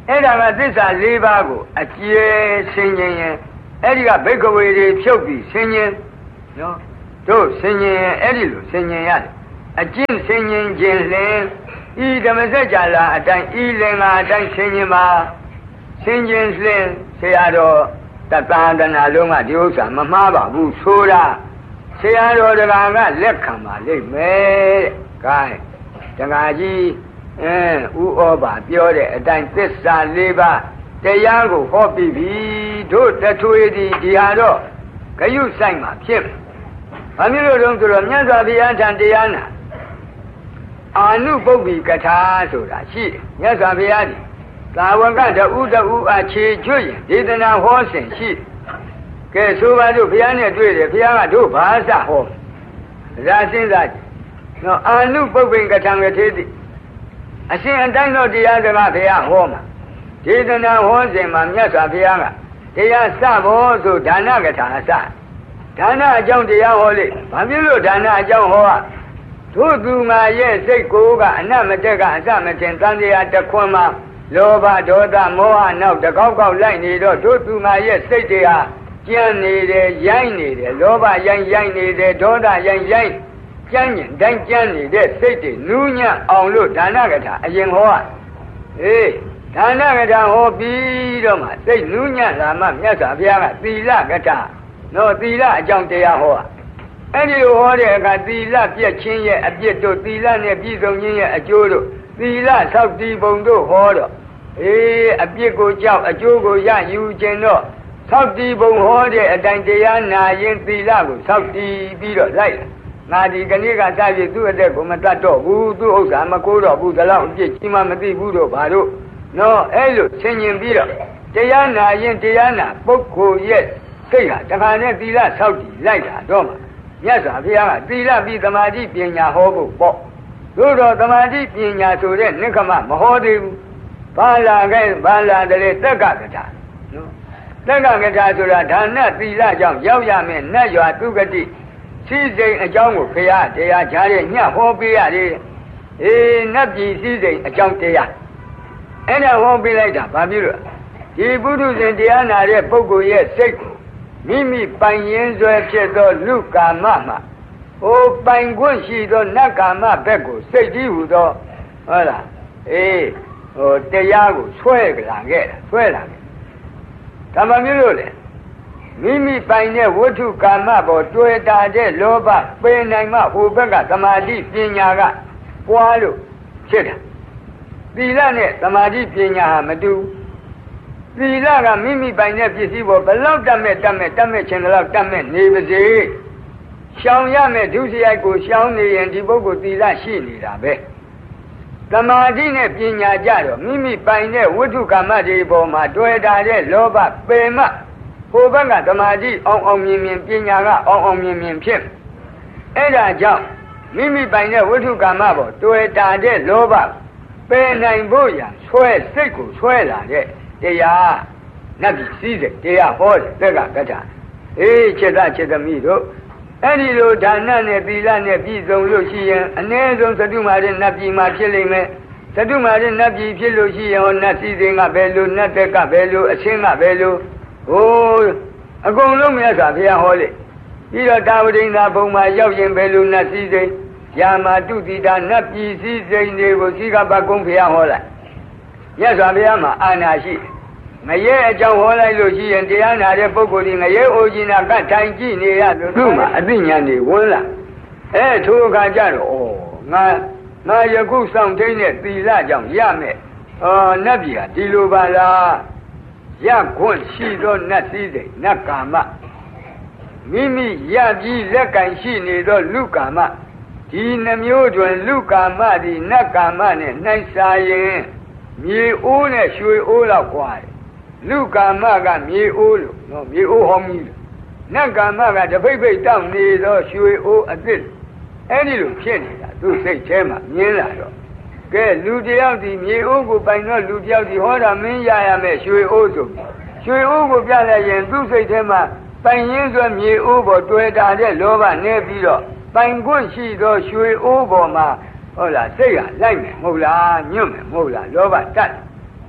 အဲ့ဒါကသစ္စာ၄ပါးကိုအကျယ်ဆင်ခြင်ရင်အဲ့ဒီကဘိက္ခဝေတွေဖြုတ်ပြီးဆင်ခြင်နော်တို့ဆင်ခြင်ရင်အဲ့ဒီလိုဆင်ခြင်ရတယ်အကျင့်ဆင်ခြင်ခြင်းလင်ဤဓမ္မစကြာလာအတိုင်းဤလင်္ကာအတိုင်းဆင်ခြင်ပါဆင်ခြင်လင်ဆရာတော်တသန္တနာလုံးကဒီဥစ္စာမမှားပါဘူးဆိုတာဆရာတော်တကာကလက်ခံပါလိမ့်မယ်တဲ့ gain တကာကြီးဥဩဘာပြောတဲ့အတိုင်းသစ္စာ၄ပါးတရားကိုဟောပြီးပြီတို့တထွေဒီဟာတော့ဂယုဆိုင်မှာဖြစ်ဘာဖြစ်လို့တုံးဆိုတော့မြတ်စွာဘုရားထံတရားနာအာနုပုပ္ပိကထာဆိုတာရှိတယ်မြတ်စွာဘုရားဒီသာဝကတဥတဥအခြေကျွရင်ဒေသနာဟောစဉ်ရှိကဲဆိုပါတို့ဘုရားနဲ့တွေ့တယ်ဘုရားကတို့ဘာသာဟောဒါစဉ်းစားကြည့်နော်အာနုပုပ္ပိကထာရဲ့သေးသည်အရှင်အတိုင်းသောတရားစကားဘုရားဟောမှာဒေသနာဟောစဉ်မှာမြတ်စွာဘုရားကတရားစဖို့ဆိုဒါနကထာအစဒါနအကြောင်းတရားဟောလေဘာဖြစ်လို့ဒါနအကြောင်းဟောอ่ะတို့သူငါရဲ့စိတ်ကိုကအနတ်မတက်ကအစမတင်တန်တရားတခွန်းမှာလောဘဒေါသမောဟနောက်တကောက်ကောက်လိုက်နေတော့တို့သူငါရဲ့စိတ်တွေဟာကြမ်းနေတယ်ရိုင်းနေတယ်လောဘရိုင်းနေတယ်ဒေါသရိုင်းကြမ်းရင်တိုင်းကြမ်းနေတဲ့စိတ်တွေနူးညံ့အောင်လို့ဒါနကထာအရင်ဟောอ่ะဒါနကထာဟောပြီးတော့မှစိတ်နူးညံ့လာမှမြတ်စွာဘုရားကသီလကထာနော်သီလအကြောင်းတရားဟောอ่ะအဲ့ဒီဟောတဲ့အခါသီလပြည့်ခြင်းရဲ့အပြစ်တို့သီလနဲ့ပြည့်စုံခြင်းရဲ့အကျိုးတို့သီလဆောက်တည်ပုံတို့ဟောတော့အပြစ်ကိုကြောက်အကျိုးကိုရယူခြင်းတော့ဆောက်တည်ပုံဟောတဲ့အတိုင်းတရားနာရင်သီလကိုဆောက်တည်ပြီးတော့လိုက်ငါဒီကနေ့ကစပြီးသူ့အသက်ကိုမတတ်တော့ဘူးသူ့ဥစ္စာမကိုးတော့ဘူးဒါလောက်အပြစ်ကြီးမှမသိဘူးတော့ဘာလို့နော်အဲ့လိုဆင်ញင်ပြီးတော့တရားနာရင်တရားနာပုဂ္ဂိုလ်ရဲ့စိတ်ဟာတခါနဲ့သီလဆောက်တည်လိုက်တာတော့မှမြတ်စွာဘုရားကသီလပြီးသမာဓိပညာဟောဖို့ပေါ့သို့တော့သမာဓိပညာဆိုတဲ့နိက္ခမမဟောသေးဘူးဘာလာတယ်တက္ကကထာနော်တက္ကကထာဆိုတာဒါနသီလကြောင့်ရောက်ရမယ်နတ်ရွာသူဂတိစီစိန်အကြောင်းကိုဘုရားတရားကြားတဲ့ညဟောပေးရတယ်နတ်ပြည်စီစိန်အကြောင်းတရားအဲ့ဒါဟောပေးလိုက်တာဘာဖြစ်လို့ဒီပုထုဇဉ်တရားနာတဲ့ပုဂ္ဂိုလ်ရဲ့စိတ်ကိုမိမိပိုင်ရင်ဆွဲဖြစ်သောလူကာမမှာပိုင်ခွင့်ရှိသောနတ်ကာမဘက်ကိုစိတ်ကြီးဟူသောဟုတ်လားတရားကိုဆွဲလာခဲ့ဒါမှမလို့လေမိမိပိုင်တဲ့ဝတ္ထုကာမပေါ်တွေ့တာတဲ့လောဘပင်နိုင်မှဟိုဘက်ကသမာဓိပညာကပွားလို့ဖြစ်တာသီလနဲ့သမာဓိပညာဟာမတူသီလကမိမိပိုင်တဲ့ပစ္စည်းပေါ်ဘလောက်တတ်မဲ့ခြင်းလောက်တတ်မဲ့နေပါစေရှောင်ရမယ်ဒုစရိုက်ကိုရှောင်နေရင်ဒီပုဂ္ဂိုလ်သီလရှိနေတာပဲသမာဓိနဲ့ပညာကြတော့မိမိပိုင်တဲ့ဝိတုကာမတွေပေါ်မှာတွေ့တာတဲ့လောဘပယ်မှဟိုဘက်ကသမာဓိအောင်မြင်ပညာကအောင်မြင်ဖြစ်အဲ့ဒါကြောင့်မိမိပိုင်တဲ့ဝိတုကာမပေါ်တွေ့တာတဲ့လောဘပယ်နိုင်ဖို့ရစိတ်ကိုဆွဲလာတဲ့တရားနတ်ပြည်စည်းစိမ်တရားဟောတယ်တက္ကကထာခြေသမီးတို့အဲ့ဒီလိုဒါနနဲ့သီလနဲ့ပြည့်စုံလို့ရှိရင်အ ਨੇ ဆုံးသတုမာရနတ်ပြည်မှာဖြစ်လိမ့်မယ်သတုမာရနတ်ပြည်ဖြစ်လို့ရှိရင်ဟောနတ်စည်းစိမ်ကဘယ်လိုနတ်တက်ကဘယ်လိုအရှင်းကဘယ်လိုအကုန်လုံးမြတ်စွာဘုရားဟောလေပြီးတော့တာဝတိန်သာဘုံမှာရောက်ရင်ဘယ်လိုနတ်စည်းစိမ်ယာမာတုတိတာနတ်ပြည်စည်းစိမ်တွေကိုစီကပကုံဘုရားဟောလိုက်မြတ်စွာဘုရားမှာအာနာရှိငရဲအကြောင်းဟောလိုက်လို့ရှိရင်တရားနာတဲ့ပုဂ္ဂိုလ်ဒီငရဲအိုကြီးနာကထိုင်ကြည့်နေရလို့သူ့မှာအသိဉာဏ်တွေဝင်လာထိုအခါကျတော့ငါယခုစောင့်ထိန်တဲ့သီလကြောင့်ရမယ်နတ်ပြည်ဟာဒီလိုပါလားရခွင့်ရှိသောနတ်စည်းစိမ်နတ်ကာမမိမိရပြီးလက်ကင်ရှိနေသောလူကာမဒီနှမျိုးတွင်လူကာမသည်နတ်ကာမနဲ့နှိုင်းစာရင်မြေအိုးနဲ့ရွှေအိုးလောက်กว่าတယ်လူကာမကမြေအိုးလို့နော်မြေအိုးဟောင်းကြီးလို့နတ်ကာမကတပိတ်ပိတ်တောက်နေသောရွှေအိုးအသစ်အဲ့ဒီလိုဖြစ်နေတာသူစိတ်ထဲမှာမြင်လာတော့ကဲလူတယောက်ဒီမြေအိုးကိုပိုင်တော့လူတယောက်ဒီဟောတာမင်းရရမယ်ရွှေအိုးဆိုရွှေအိုးကိုပြလိုက်ရင်သူစိတ်ထဲမှာပိုင်ရင်းဆိုမြေအိုးပေါ်တွေ့တာတဲ့လောဘနဲ့ပြီးတော့ပိုင်ခွင့်ရှိသောရွှေအိုးပေါ်မှာဟုတ်လားစိတ်ကလိုက်မယ်မဟုတ်လားညွတ်မယ်မဟုတ်လားလောဘတတ်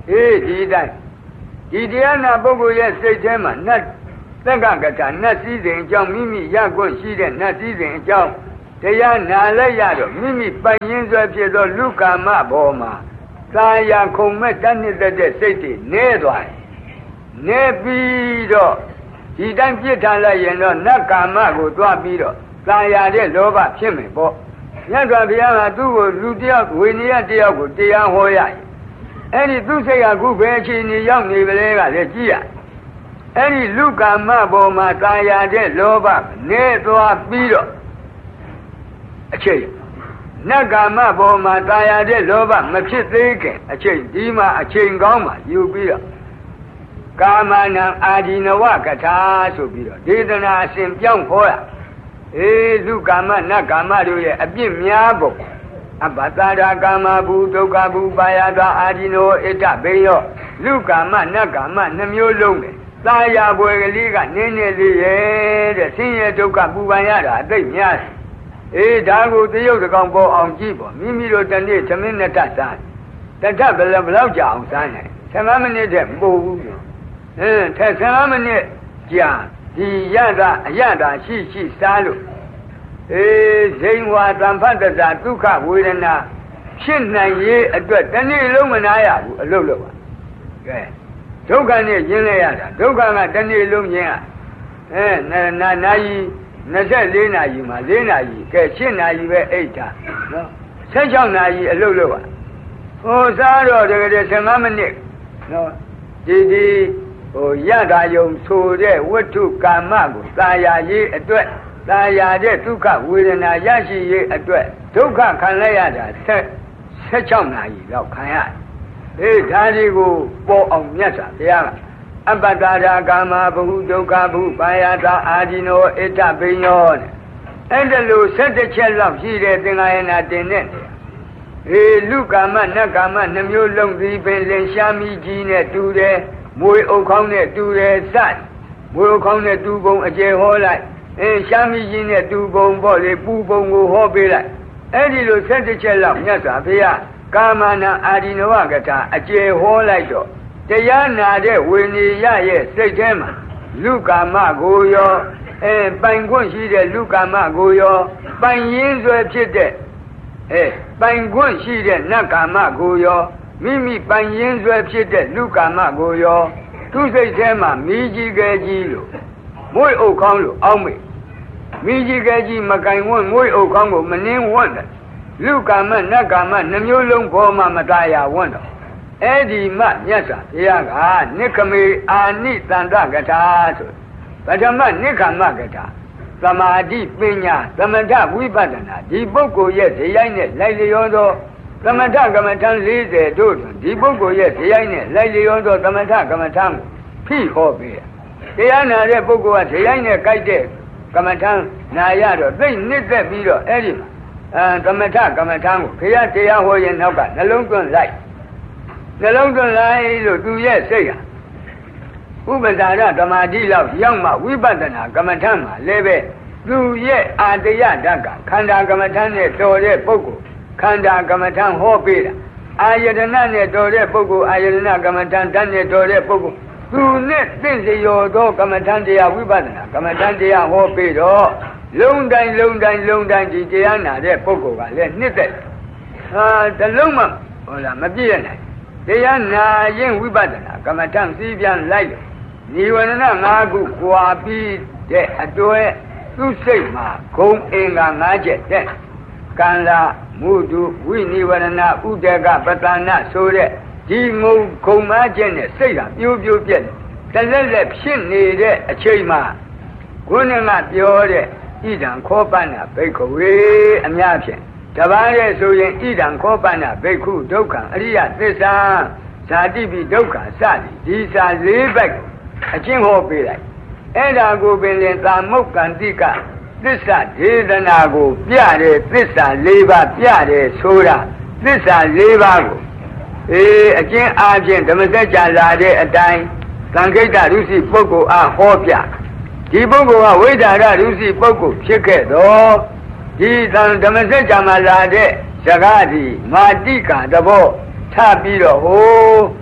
ဒီတိုင်းဒီတရားနာပုဂ္ဂိုလ်ရဲ့စိတ်ထဲမှာနတ်သက္ကကထာနတ်စည်းစိမ်အကြောင်းမိမိရခွင့်ရှိတဲ့နတ်စည်းစိမ်အကြောင်းတရားနာလိုက်ရတော့မိမိပိုင်ရင်းစွဲဖြစ်သောလူကာမဘောမှာသာယာခုံမဲ့တတ်တဲ့စိတ်တွေနည်းသွားတယ်နည်းပြီးတော့ဒီတိုင်းပြစ်ထားလိုက်ရင်တော့နတ်ကာမကိုတွားပြီးတော့သာယာတဲ့လောဘဖြစ်မယ်ပေါ့မြတ်စွာဘုရားကသူ့ကိုလူတယောက်ဝိနည်းတယောက်ကိုတရားဟောရရင်အဲ့ဒီသူစိတ်ကခုဘယ်အခြေအနေရောက်နေပါလဲကလည်းကြည့်ရအဲ့ဒီလူကာမဘောမှာသာယာတဲ့လောဘနည်းသွားပြီးတော့အချိန်နတ်ကာမဘောမှာသာယာတဲ့လောဘမဖြစ်သေးခင်အချိန်ဒီမှာအချိန်ကောင်းမှာယူပြီးတော့ကာမနံအာဒီနဝကထာဆိုပြီးတော့ဒေသနာအစဉ်ပြောင်းခေါ်ရလူကာမနတ်ကာမတို့ရဲ့အပြစ်များပုံအပတရာကာမဘူးဒုက္ခဘူးပါယတာအာဒီနောဣတဘေယောလူကာမနတ်ကာမနှမျိုးလုံးတယ်သာယာပွေကလေးကနည်းနည်းလေးရဲ့တဲ့ဆင်းရဲဒုက္ခပူပန်ရတာအသိများတယ်ဒါကိုတရုပ်တကောင်ပေါ်အောင်ကြည့်ပေါ့မိမိတို့တနေ့သမင်းနဲ့တတ်စားတတ်ဘယ်လောက်ကြာအောင်စားနိုင်15မိနစ်တည်းမပို့ဘူးထက်15မိနစ်ကြာဒီရတာအရတာရှိစားလို့ဇိမ်ဝါတံဖတ်တတာဒုက္ခဝေဒနာဖြစ်နိုင်ရေးအတွက်တနေ့လုံးမနာရဘူးအလုပ်လုပ်ပါကဲဒုက္ခနဲ့ရင်းလဲရတာဒုက္ခကတနေ့လုံးရင်းနာရီ24နာရီမှာ4နာရီကဲ7နာရီပဲအိတ်တာနော်16နာရီအလုပ်လုပ်ပါဟိုစားတော့တကယ်15မိနစ်နော်ဒီရတာယုံဆိုတဲ့ဝတ္ထုကာမကိုသာယာရေးအတွက်သာယာတဲ့ဒုက္ခဝေဒနာရရှိရေးအတွက်ဒုက္ခခံလိုက်ရတာ16နာရီလောက်ခံရတယ်ဒါတွေကိုပေါ်အောင်မြတ်စွာဘုရားကအပတ္တရာကာမဘဟုဒုက္ခဘုပါယတာအာဒီနောဣတဘိညောတဲ့အဲ့ဒါလို့17ချက်လောက်ရှိတဲ့သင်္ဃာယနာတင်တဲ့လူကာမနတ်ကာမနှမျိုးလုံးသည်ပင်လင်ရှားမိကြီးနဲ့တူတယ်မွေအုပ်ခေါင်းနဲ့တူတယ်စတ်မွေအုပ်ခေါင်းနဲ့တူပုံအကျေဟောလိုက်ရှားမိကြီးနဲ့တူပုံပေါ့လေပူပုံကိုဟောပေးလိုက်အဲ့ဒီလို17ချက်လောက်မြတ်စွာဘုရားကာမနာအာဒီနဝကထာအကျေဟောလိုက်တော့တရားနာတဲ့ဝိနည်းရဲ့စိတ်ထဲမှာလူကာမကိုရောပိုင်ခွင့်ရှိတဲ့လူကာမကိုရောပိုင်ရင်းစွဲဖြစ်တဲ့ပိုင်ခွင့်ရှိတဲ့နတ်ကာမကိုရောမိမိပိုင်ရင်းစွဲဖြစ်တဲ့လူကာမကိုရောသူစိတ်ထဲမှာမိကြီးကဲကြီးလို့မွေးအုပ်ခေါင်းလို့အောင်းမေမိကြီးကဲကြီးမကင်ဝန်းမွေးအုပ်ခေါင်းကိုမနှင်းဝန်းတယ်လူကာမနတ်ကာမနှမျိုးလုံးပေါ်မှာမตายဝန်းတော့အဲ့ဒီမှမြတ်စွာဘုရားကနိခမေအာနိတန္တကထာဆိုပထမနိခမကထာသမာဓိပညာသမထဝိပဿနာဒီပုဂ္ဂိုလ်ရဲ့ဇေယိုင်းနဲ့လိုက်လျောသောသမထကမ္မထံ40တို့ဒီပုဂ္ဂိုလ်ရဲ့ဇေယိုင်းနဲ့လိုက်လျောသောသမထကမ္မထံကိုဖိဟောပေးတရားနာတဲ့ပုဂ္ဂိုလ်ကဇေယိုင်းနဲ့ကြိုက်တဲ့ကမ္မထံနာရတော့သိနှစ်သက်ပြီးတော့အဲ့ဒီသမထကမ္မထံကိုဘုရားတရားဟောရင်နောက်ကနှလုံးသွင်းလိုက်နှလုံးသွင်းလိုက်လို့သူရဲ့စိတ်ဟာဥပဇာရဓမ္မာတိလောက်ရောက်မှဝိပဿနာကမ္မထံမှာလည်းပဲသူရဲ့အာတယဓာတ်ကခန္ဓာကမ္မထံနဲ့တော်တဲ့ပုဂ္ဂိုလ်ခန္ဓာကမ္မထံဟောပေးတာအာယတနာနဲ့တော်တဲ့ပုဂ္ဂိုလ်အာယတနာကမ္မထံဓာတ်နဲ့တော်တဲ့ပုဂ္ဂိုလ်သူနဲ့သင့်စေရောသောကမ္မထံတရားဝိပဿနာကမ္မထံတရားဟောပေးတော့လုံးတိုင်းဒီတရားနာတဲ့ပုဂ္ဂိုလ်ကလည်းနှစ်သက်တလုံးမှဟုတ်လားမပြည့်ရနိုင်တရားနာရင်ဝိပဿနာကမ္မထံစည်းပြန်လိုက်တယ်နိဝရဏ5ခုကွာပြီးတဲ့အတွက်သူစိတ်မှာဂုံအင်္ဂါ5ချက်တဲ့ကံလာမုဒုဝိနိဝရဏဥဒကပတ္တနာဆိုတဲ့ဒီငုံဂုံ5ချက်နဲ့စိတ်ဟာပြိုးပြက်တလက်ဖြစ်နေတဲ့အချိန်မှာခုနကပြောတဲ့ဣဒံခောပန္နဘိက္ခဝေအများဖြင့်တပါးရဲ့ဆိုရင်ဣဒံခောပန္နဘိက္ခုဒုက္ခံအရိယသစ္စာဇာတိပိဒုက္ခစသည်ဒီစာ၄ဘက်အချင်းဟောပေးလိုက်အဲ့ဒါကိုပင်လင်သာမုတ်ကံတိကသစ္စာဒေသနာကိုပြတယ်သစ္စာ၄ပါးပြတယ်ဆိုတာသစ္စာ၄ပါးကိုအချင်းအားဖြင့်ဓမ္မစကြာလာတဲ့အတိုင်းသံဃိတရုစီပုဂ္ဂိုလ်အားဟောပြဒီပုဂ္ဂိုလ်ကဝိဒါရရုစီပုဂ္ဂိုလ်ဖြစ်ခဲ့တော့ဒီဓမ္မစကြာမှာလာတဲ့ဇဂတိမာတိကတဘောထပြီးတော့ဟို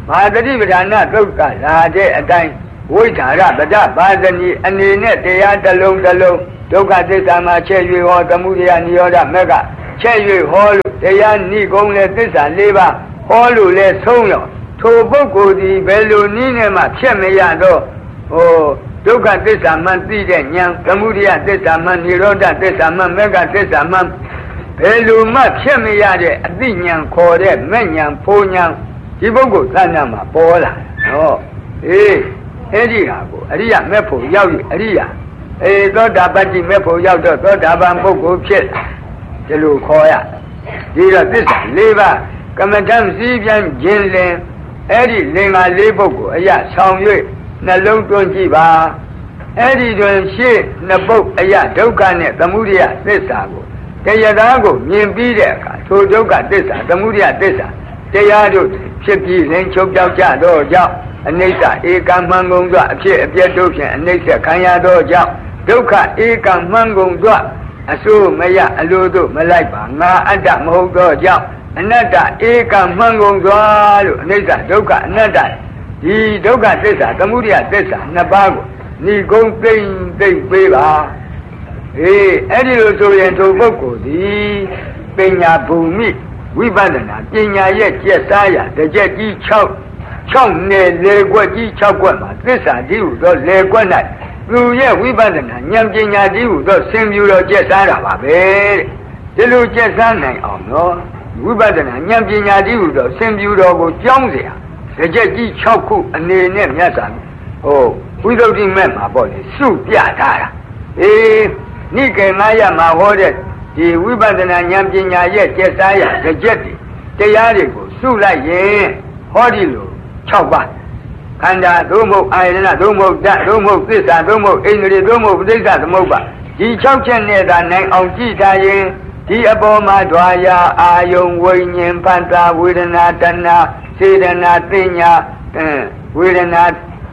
ဘာတတိပဌာနာဒုက္ခလာတဲ့အတိုင်းဝိဓာရပဒပါဒနီအနေနဲ့တရားတစ်လုံးတစ်လုံးဒုက္ခသစ္စာမှာချက်၍ဟောသမုဒယနိရောဓမက်ကချက်၍ဟောလို့တရားနိဂုံးနဲ့သစ္စာ၄ပါးဟောလို့လဲဆုံးရောထိုပုဂ္ဂိုလ်ဒီဘယ်လိုနည်းနဲ့မှဖြစ်မရတော့ဒုက္ခသစ္စာမှသိတဲ့ဉာဏ်သမုဒယသစ္စာမှနိရောဓသစ္စာမှမက်ကသစ္စာမှဘယ်လိုမှဖြစ်မရတဲ့အသိဉာဏ်ခေါ်တဲ့မဲ့ဉာဏ်ဖိုးဉာဏ်ဒီပုဂ္ဂိုလ်သဏ္ဍာန်မှာပေါ်လာနော်အဲ့ဒီဟာကိုအရိယမဲ့ဖို့ရောက်ပြီအရိယသောတာပတ္တိမဲ့ဖို့ရောက်တော့သောတာပန်ပုဂ္ဂိုလ်ဖြစ်ဒီလိုခေါ်ရဒီတော့သစ္စာ၄ပါးကမ္မထံစည်းပြန်ခြင်းလင်အဲ့ဒီလင်္ကာ၄ပုဂ္ဂိုလ်အရာဆောင်၍နှလုံးသွင်းကြည့်ပါအဲ့ဒီတွင်ရှေ့နှစ်ပုဒ်အရာဒုက္ခနဲ့သမုဒယသစ္စာကိုတရားသားကိုမြင်ပြီးတဲ့အခါထိုဒုက္ခသစ္စာသမုဒယသစ္စာတရားတို့ဖြစ်ပြီးလင်းချုပ်ပြောက်ကြတော့ကြောင့်အနိစ္စဧကမှန်ကုန်သောအဖြစ်အပျက်တို့ဖြင့်အနိစ္စခံရသောကြောင့်ဒုက္ခဧကမှန်ကုန်သောအစိုးမရအလိုတို့မလိုက်ပါငါအတ္တမဟုတ်သောကြောင့်အနတ္တဧကမှန်ကုန်သောလို့အနိစ္စဒုက္ခအနတ္တဒီဒုက္ခသစ္စာသမုဒယသစ္စာနှစ်ပါးကိုနိဂုံးသိမ့်ပေးပါအဲ့ဒီလိုဆိုရင်ထိုပုဂ္ဂိုလ်ဒီပညာဘူမိဝိပဿနာပညာရဲ့ကျက်စားရတစ်ချက်ကြီး6နယ်လေကွက်ကြီး6ကွက်မှာသစ္စာကြီးဟုသောလေကွက်၌သူရဲ့ဝိပဿနာဉာဏ်ပညာကြီးဟုသောဆင်ပြူတော်ကျက်စားတာပါပဲဒီလိုကျက်စားနိုင်အောင်နော်ဝိပဿနာဉာဏ်ပညာကြီးဟုသောဆင်ပြူတော်ကိုကြောင်းเสียတစ်ချက်ကြီး6ခုအနေနဲ့မြတ်စွာဝိသုဒ္ဓိမဲ့မှာပေါ့လေစုပြထားတာနိကေငါရမှာဟောတဲ့ဒီဝိပဿနာဉာဏ်ပညာရဲ့ကျက်စားရတစ်ချက်တည်းတရားတွေကိုစုလိုက်ရင်ဟောဒီလို6ပါးခန္ဓာသို့မဟုတ်အာယတနာသို့မဟုတ်ဓာတ်သို့မဟုတ်သစ္စာသို့မဟုတ်ဣန္ဒြေသို့မဟုတ်ပဋိစ္စသမုပ္ပါဒီ6ချက်နဲ့သာနိုင်အောင်ကြည့်ထားရင်ဒီအပေါ်မှာဓွာယာအာယုံဝိညာဉ်ဖန်တာဝေဒနာတဏှာစေတနာသိညာဝေဒနာ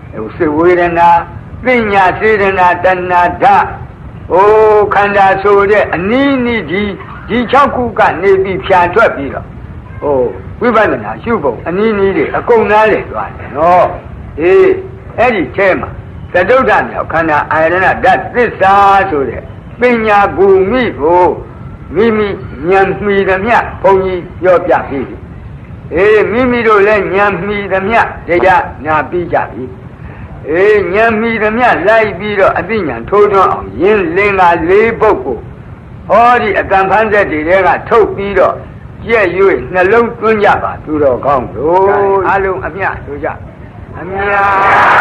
သိညာစေတနာတဏှာဓာတ်ခန္ဓာဆိုတဲ့အနည်းနည်းဒီ6ခုကနေပြီးဖြာထွက်ပြီးတော့ဝိပဿနာရှုဖို့အနည်းနည်းတွေအကုန်နားလေသွားတယ်နော်အဲ့ဒီထဲမှာသတုဒ္ဓမြောက်ခန္ဓာအာယတနာဓာတ်သစ္စာဆိုတဲ့ပညာဘူမိကိုမိမိဉာဏ်မှီသမျှဘုန်းကြီးပြောပြပြီးမိမိတို့လည်းဉာဏ်မှီသမျှတရားနာပြီးကြပြီဉာဏ်မှီသမျှလိုက်ပြီးတော့အသိဉာဏ်ထိုးထွန်းအောင်ယင်းလင်္ကာ၄ပုဂ္ဂိုလ်ဟောဒီအတန်ဖန်းဆက်တွေကထုတ်ပြီးတော့ကြက်၍နှလုံးသွင်းကြပါသူတော်ကောင်းတို့အလုံးအမျှတို့ကြအမြ